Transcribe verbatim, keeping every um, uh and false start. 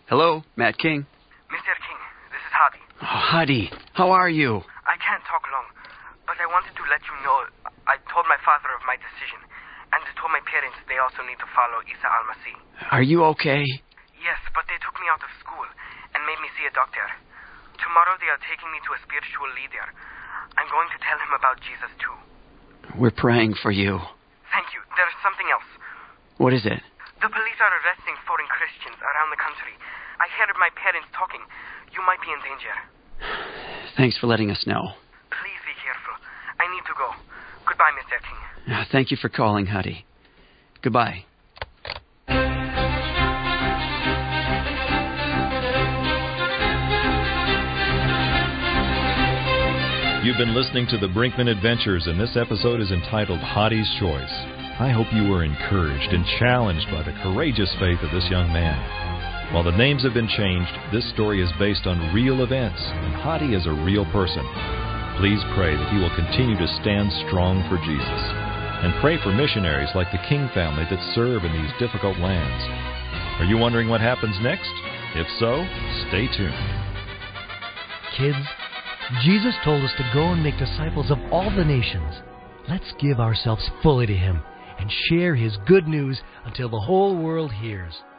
Hello, Matt King. Mister King, this is Hadi. Oh, Hadi, how are you? I can't talk long, but I wanted to let you know I told my father of my decision, and I told my parents they also need to follow Isa al-Masih. Are you okay? Yes, but they took me out of school and made me see a doctor. Tomorrow they are taking me to a spiritual leader. I'm going to tell him about Jesus too. We're praying for you. Thank you. There's something else. What is it? The police are arresting foreign Christians around the country. I heard my parents talking. You might be in danger. Thanks for letting us know. Please be careful. I need to go. Goodbye, Mister King. Uh, thank you for calling, Hadi. Goodbye. You've been listening to the Brinkman Adventures, and this episode is entitled Hadi's Choice. I hope you were encouraged and challenged by the courageous faith of this young man. While the names have been changed, this story is based on real events, and Hadi is a real person. Please pray that he will continue to stand strong for Jesus. And pray for missionaries like the King family that serve in these difficult lands. Are you wondering what happens next? If so, stay tuned. Kids, Jesus told us to go and make disciples of all the nations. Let's give ourselves fully to Him and share His good news until the whole world hears.